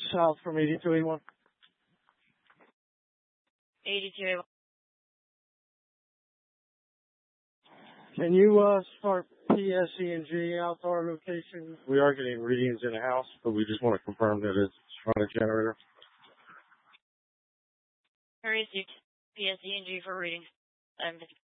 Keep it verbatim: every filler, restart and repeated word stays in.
south from eighty-two eighty-one. eighty-two eighty-one. Can you uh, start P S E and G out to our location? We are getting readings in the house, but we just want to confirm that it's from the generator. I received P S E and G for readings. Um,